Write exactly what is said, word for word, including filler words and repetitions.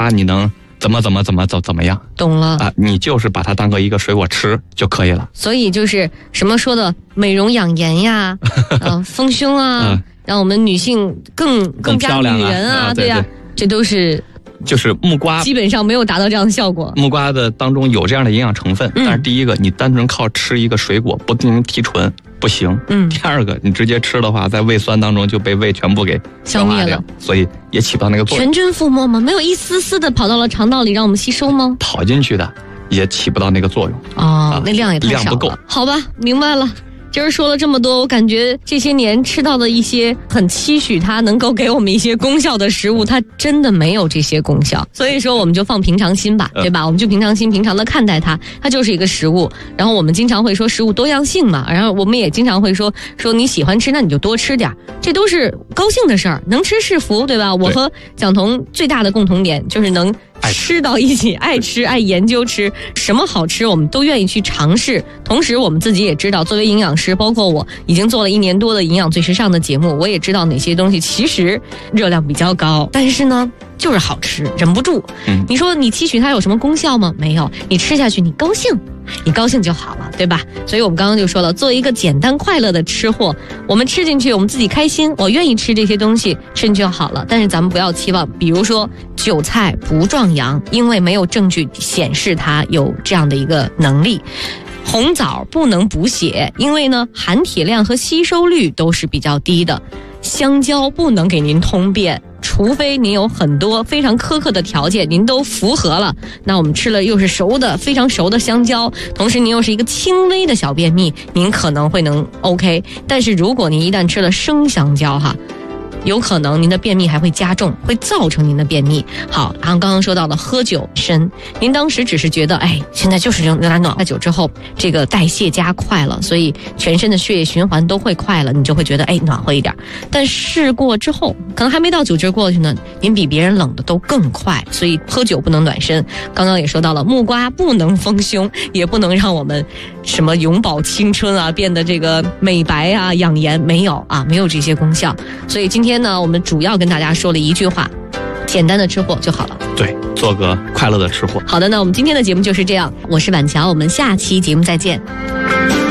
它你能怎么怎么怎么怎怎么样？ 懂了啊，你就是把它当做一个水果吃就可以了。 所以就是什么说的美容养颜呀，呃，丰胸啊，嗯、让我们女性更更加女人啊，啊对呀、啊，这都是。 就是木瓜基本上没有达到这样的效果。 木瓜的当中有这样的营养成分，嗯、但是第一个，你单纯靠吃一个水果不进行提纯不行。嗯。第二个，你直接吃的话，在胃酸当中就被胃全部给消灭了， 所以也起不到那个作用。 全军覆没吗？没有一丝丝的跑到了肠道里让我们吸收吗？ 跑进去的也起不到那个作用。 哦，啊、那量也太少了。 量不够。 好吧，明白了。今儿说了这么多，我感觉这些年吃到的一些很期许它能够给我们一些功效的食物，它真的没有这些功效。所以说我们就放平常心吧，对吧？我们就平常心平常的看待它，它就是一个食物。然后我们经常会说食物多样性嘛，然后我们也经常会说说你喜欢吃那你就多吃点，这都是高兴的事儿，能吃是福，对吧？我和蒋彤最大的共同点就是能吃到一起，爱吃爱研究吃，什么好吃我们都愿意去尝试。同时我们自己也知道，作为营养师，包括我已经做了一年多的营养最时尚的节目，我也知道哪些东西其实热量比较高，但是呢就是好吃，忍不住。嗯，你说你期许它有什么功效吗？没有，你吃下去你高兴，你高兴就好了，对吧？所以我们刚刚就说了，做一个简单快乐的吃货，我们吃进去我们自己开心，我愿意吃这些东西，吃进去就好了。但是咱们不要期望，比如说韭菜不壮阳，因为没有证据显示它有这样的一个能力。红枣不能补血，因为呢含铁量和吸收率都是比较低的。香蕉不能给您通便，除非您有很多非常苛刻的条件您都符合了，那我们吃了又是熟的非常熟的香蕉，同时您又是一个轻微的小便秘，您可能会能 OK。 但是如果您一旦吃了生香蕉哈，有可能您的便秘还会加重，会造成您的便秘。好，然后刚刚说到了喝酒参，您当时只是觉得哎，现在就是用来暖了酒之后这个代谢加快了，所以全身的血液循环都会快了，你就会觉得哎暖和一点。但试过之后可能还没到酒劲过去呢，您比别人冷的都更快，所以喝酒不能暖身。刚刚也说到了木瓜不能丰胸，也不能让我们什么永葆青春啊，变得这个美白啊养颜，没有啊，没有这些功效。所以今天今天呢，我们主要跟大家说了一句话，简单的吃货就好了。 对，做个快乐的吃货。 好的，那我们今天的节目就是这样，我是婉乔，我们下期节目再见。